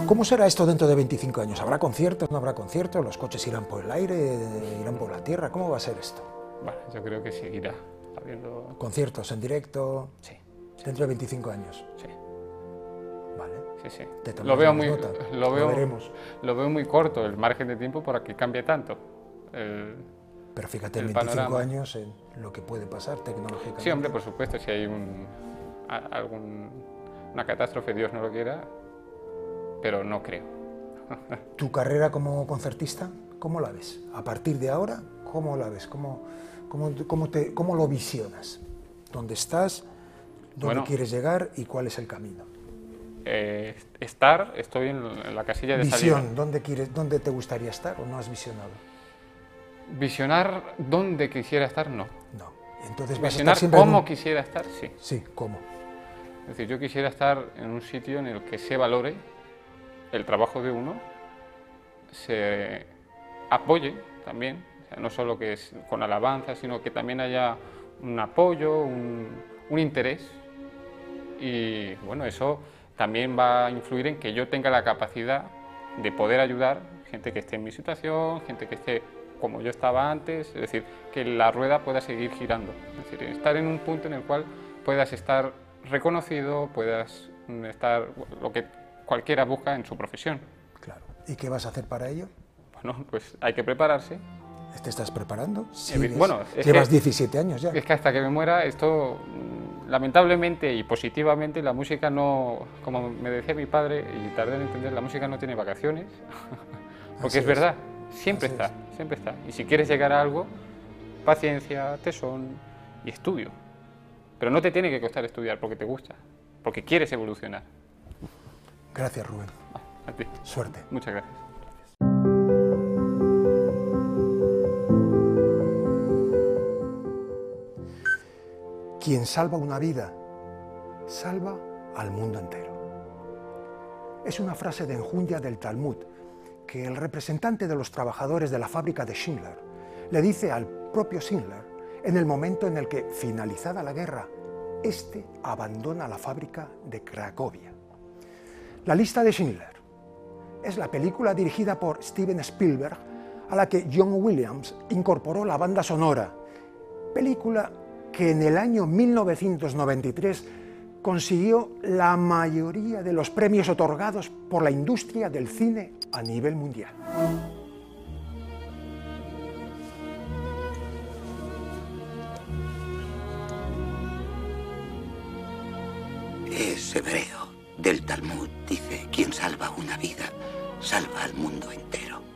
¿Cómo será esto dentro de 25 años? ¿Habrá conciertos, no habrá conciertos? ¿Los coches irán por el aire, irán por la tierra? ¿Cómo va a ser esto? Bueno, yo creo que seguirá habiendo... ¿Conciertos en directo? Sí. Dentro de 25 años. Sí. Vale. Sí, sí. Te Lo veo tomamos muy, nota. lo veo, veremos. lo veo muy corto el margen de tiempo para que cambie tanto. Pero fíjate en el 25 panorama. años en lo que puede pasar tecnológicamente. Sí, hombre, por supuesto, si hay una catástrofe, Dios no lo quiera, pero no creo. ¿Tu carrera como concertista, cómo la ves? A partir de ahora, ¿cómo la ves? ¿Cómo lo visionas? ¿Dónde estás? ¿Dónde quieres llegar? ¿Y cuál es el camino? Estoy en la casilla de salida. Visión, ¿dónde te gustaría estar o no has visionado? Visionar dónde quisiera estar, no. No. Entonces Visionar siempre cómo quisiera estar, sí. Sí, ¿cómo? Es decir, yo quisiera estar en un sitio en el que se valore el trabajo de uno, se apoye también, o sea, no solo que es con alabanza, sino que también haya un apoyo, un interés. Y bueno, eso también va a influir en que yo tenga la capacidad de poder ayudar gente que esté en mi situación, gente que esté como yo estaba antes, es decir, que la rueda pueda seguir girando. Es decir, estar en un punto en el cual puedas estar reconocido, puedas estar lo que cualquiera busca en su profesión. Claro. ¿Y qué vas a hacer para ello? Bueno, pues hay que prepararse. ¿Te estás preparando? Bueno, llevas 17 años ya. Es que hasta que me muera esto, lamentablemente y positivamente, la música no, como me decía mi padre, y tardé en entender, la música no tiene vacaciones, porque es verdad, siempre está. Y si quieres llegar a algo, paciencia, tesón y estudio. Pero no te tiene que costar estudiar porque te gusta, porque quieres evolucionar. Gracias, Rubén. A ti. Suerte. Muchas gracias. Quien salva una vida, salva al mundo entero. Es una frase de enjundia del Talmud que el representante de los trabajadores de la fábrica de Schindler le dice al propio Schindler en el momento en el que, finalizada la guerra, este abandona la fábrica de Cracovia. La lista de Schindler es la película dirigida por Steven Spielberg a la que John Williams incorporó la banda sonora, película que en el año 1993 consiguió la mayoría de los premios otorgados por la industria del cine a nivel mundial. Es hebreo. Del Talmud dice: quien salva una vida, salva al mundo entero.